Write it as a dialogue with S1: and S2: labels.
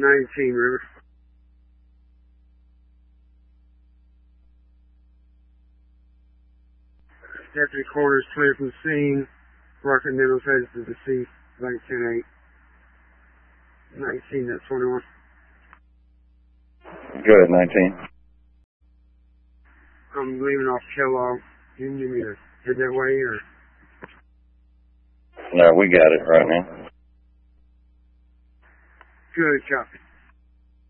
S1: 19, River. Deputy coroner's clear from the scene. Rocket Middles heads to the deceased. Like 10-8. 19, that's 21.
S2: Go ahead, 19.
S1: I'm leaving off Kellogg. You can give me to head that way, or?
S2: No, we got it right now.
S1: Good, copy.